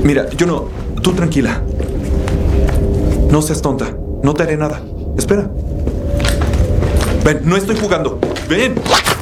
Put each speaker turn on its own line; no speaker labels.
Mira, yo no... Tú tranquila. No seas tonta. No te haré nada. Espera. Ven, no estoy jugando. Ven.